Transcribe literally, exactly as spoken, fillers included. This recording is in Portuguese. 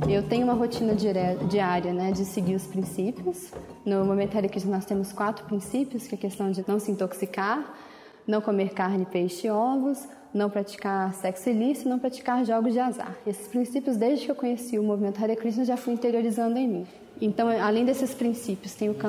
Eu tenho uma rotina diária, né, de seguir os princípios. No Movimento Hare Krishna nós temos quatro princípios, que é a questão de não se intoxicar, não comer carne, peixe e ovos, não praticar sexo ilícito, não praticar jogos de azar. Esses princípios, desde que eu conheci o Movimento Hare Krishna, já fui interiorizando em mim. Então, além desses princípios, tem o